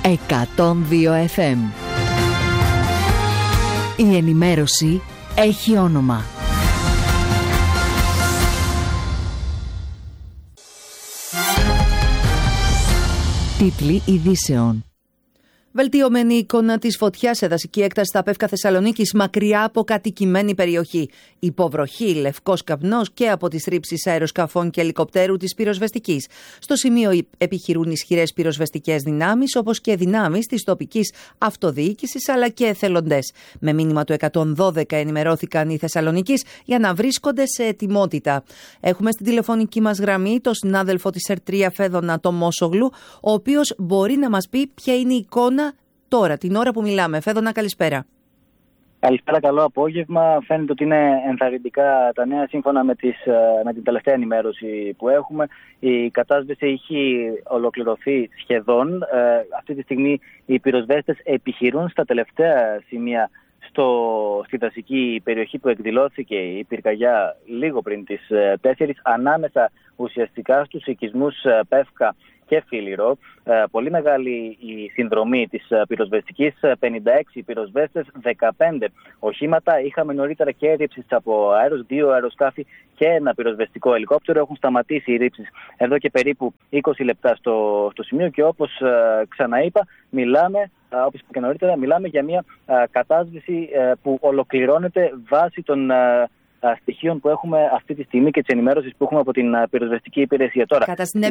102 FM. Η ενημέρωση έχει όνομα. Τίτλοι ειδήσεων. Βελτιωμένη εικόνα της φωτιάς σε δασική έκταση στα Πεύκα Θεσσαλονίκης, μακριά από κατοικημένη περιοχή. Υποβροχή, λευκός καπνός και από τις ρήψεις αεροσκαφών και ελικοπτέρου της πυροσβεστικής. Στο σημείο επιχειρούν ισχυρές πυροσβεστικές δυνάμεις, όπως και δυνάμεις της τοπικής αυτοδιοίκησης αλλά και εθελοντές. Με μήνυμα του 112 ενημερώθηκαν οι Θεσσαλονικείς για να βρίσκονται σε ετοιμότητα. Έχουμε στην τηλεφωνική μας γραμμή τον συνάδελφο της ΕΡΤ3 Φέδωνα Τομόσογλου, ο οποίος μπορεί να μας πει ποια είναι η εικόνα τώρα, την ώρα που μιλάμε. Φέδωνα, καλησπέρα. Καλησπέρα, καλό απόγευμα. Φαίνεται ότι είναι ενθαρρυντικά τα νέα σύμφωνα με την τελευταία ενημέρωση που έχουμε. Η κατάσβεση έχει ολοκληρωθεί σχεδόν. Αυτή τη στιγμή οι πυροσβέστες επιχειρούν στα τελευταία σημεία στη δασική περιοχή που εκδηλώθηκε η πυρκαγιά λίγο πριν τις 4, ανάμεσα ουσιαστικά στους οικισμούς Πεύκα και Φίλιρο. Πολύ μεγάλη η συνδρομή της πυροσβεστικής, 56 πυροσβέστες, 15 οχήματα. Είχαμε νωρίτερα και ρήψεις από αέρος, 2 αεροσκάφη και ένα πυροσβεστικό ελικόπτερο. Έχουν σταματήσει οι ρήψεις εδώ και περίπου 20 λεπτά στο σημείο και όπως ξαναείπα, όπως είπα και νωρίτερα, μιλάμε για μια κατάσβεση που ολοκληρώνεται βάσει των στοιχείων που έχουμε αυτή τη στιγμή και της ενημέρωσης που έχουμε από την πυροσβεστική υπηρεσία. Τώρα,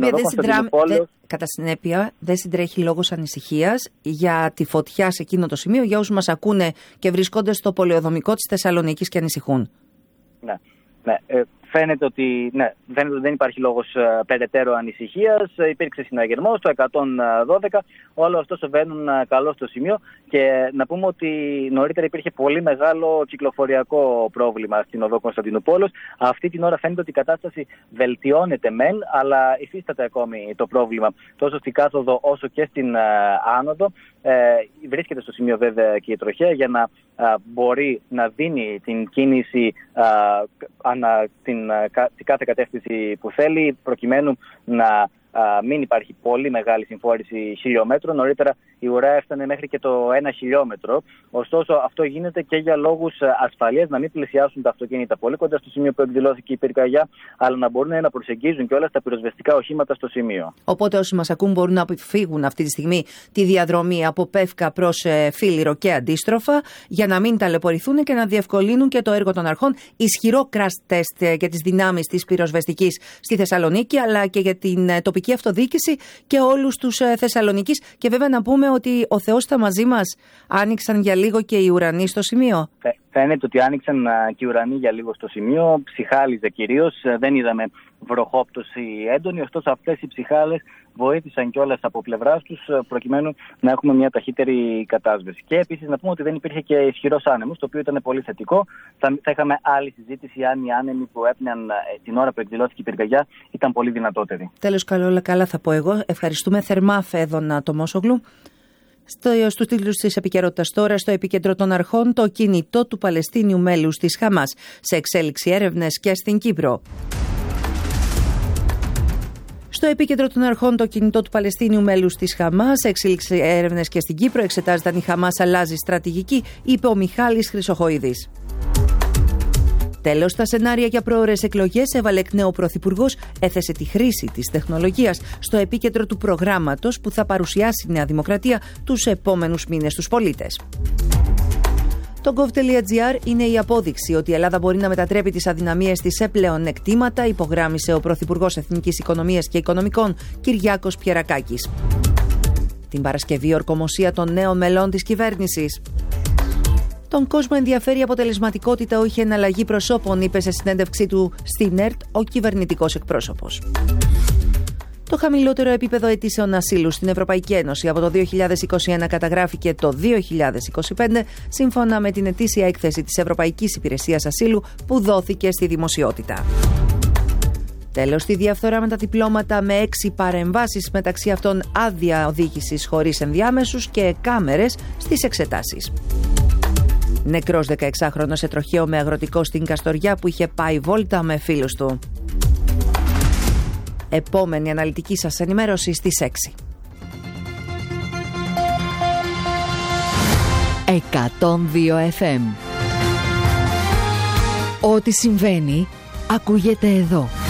κατά συνέπεια, δεν συντρέχει λόγος ανησυχίας για τη φωτιά σε εκείνο το σημείο, για όσους μας ακούνε και βρισκόνται στο πολεοδομικό της Θεσσαλονίκης και ανησυχούν. Ναι. Φαίνεται ότι δεν υπάρχει λόγος περαιτέρω ανησυχίας. Υπήρξε συναγερμός το 112. Όλα ωστόσο βαίνουν καλό στο σημείο. Και να πούμε ότι νωρίτερα υπήρχε πολύ μεγάλο κυκλοφοριακό πρόβλημα στην οδό Κωνσταντινούπολεως. Αυτή την ώρα φαίνεται ότι η κατάσταση βελτιώνεται μεν, αλλά υφίσταται ακόμη το πρόβλημα τόσο στην κάθοδο όσο και στην άνοδο. Βρίσκεται στο σημείο βέβαια και η τροχέα για να μπορεί να δίνει την κίνηση την κάθε κατεύθυνση που θέλει, προκειμένου να μην υπάρχει πολύ μεγάλη συμφόρηση χιλιόμετρων. Νωρίτερα η ουρά έφτανε μέχρι και το 1 χιλιόμετρο. Ωστόσο, αυτό γίνεται και για λόγους ασφαλείας, να μην πλησιάσουν τα αυτοκίνητα πολύ κοντά στο σημείο που εκδηλώθηκε η πυρκαγιά, αλλά να μπορούν να προσεγγίζουν και όλα τα πυροσβεστικά οχήματα στο σημείο. Οπότε, όσοι μας ακούν μπορούν να αποφύγουν αυτή τη στιγμή τη διαδρομή από Πεύκα προς Φίλιρο και αντίστροφα, για να μην ταλαιπωρηθούν και να διευκολύνουν και το έργο των αρχών. Ισχυρό crash test για τις δυνάμεις της πυροσβεστικής στη Θεσσαλονίκη, αλλά και για την τοπική αυτοδιοίκηση και όλους τους Θεσσαλονικείς. Και βέβαια να πούμε ότι ο Θεός ήταν μαζί μας. Άνοιξαν για λίγο και οι ουρανοί στο σημείο. Φαίνεται ότι άνοιξαν και οι ουρανοί για λίγο στο σημείο. Ψυχάλιζε κυρίως. Δεν είδαμε βροχόπτωση έντονη. Ωστόσο, αυτές οι ψυχάλες βοήθησαν κιόλας από πλευράς τους προκειμένου να έχουμε μια ταχύτερη κατάσβεση. Και επίσης να πούμε ότι δεν υπήρχε και ισχυρός άνεμος, το οποίο ήταν πολύ θετικό. Θα είχαμε άλλη συζήτηση αν οι άνεμοι που έπνεαν την ώρα που εκδηλώθηκε η πυρκαγιά ήταν πολύ δυνατότεροι. Τέλος, καλά θα πω εγώ. Ευχαριστούμε θερμά, Φέδωνα Τομόσογλου. Στους τίτλους της επικαιρότητας τώρα, στο επίκεντρο των αρχών, το κινητό του Παλαιστίνιου μέλους της Χαμάς, σε εξέλιξη έρευνες και στην Κύπρο. Στο επίκεντρο των αρχών, το κινητό του Παλαιστίνιου μέλους της Χαμάς, εξέλιξη έρευνες και στην Κύπρο. Εξετάζεται αν η Χαμάς αλλάζει στρατηγική, είπε ο Μιχάλης Χρυσοχοΐδης. Τέλος, στα σενάρια για πρόωρες εκλογές έβαλε εκ νέου ο Πρωθυπουργός, έθεσε τη χρήση της τεχνολογίας στο επίκεντρο του προγράμματος που θα παρουσιάσει η Νέα Δημοκρατία τους επόμενους μήνες στους πολίτες. Το gov.gr είναι η απόδειξη ότι η Ελλάδα μπορεί να μετατρέπει τις αδυναμίες της σε πλεονεκτήματα, υπογράμμισε ο Πρωθυπουργός Εθνικής Οικονομίας και Οικονομικών Κυριάκος Πιερακάκης. Την Παρασκευή, ορκομοσία των νέων μελών της κυβέρνησης. Τον κόσμο ενδιαφέρει η αποτελεσματικότητα, όχι εναλλαγή προσώπων, είπε σε συνέντευξή του στην ΕΡΤ ο κυβερνητικός εκπρόσωπος. Το χαμηλότερο επίπεδο αιτήσεων ασύλου στην Ευρωπαϊκή Ένωση από το 2021 καταγράφηκε το 2025, σύμφωνα με την ετήσια έκθεση της Ευρωπαϊκής Υπηρεσίας Ασύλου που δόθηκε στη δημοσιότητα. Τέλος, στη διαφθορά με τα διπλώματα, με 6 παρεμβάσεις, μεταξύ αυτών άδεια οδήγησης χωρίς ενδιάμεσους και κάμερες στις εξετάσεις. Νεκρός 16χρονος σε τροχαίο με αγροτικό στην Καστοριά που είχε πάει βόλτα με φίλους του. Επόμενη αναλυτική σας ενημέρωση στις 6. 102 FM. Ό,τι συμβαίνει ακούγεται εδώ.